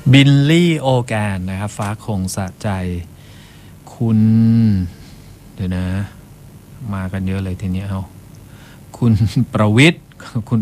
บิลลี่โอแกนนะครับฟ้าคงสะใจคุณเดี๋ยวนะมากันเยอะเลยทีนี้เอาคุณประวิทย์คุณ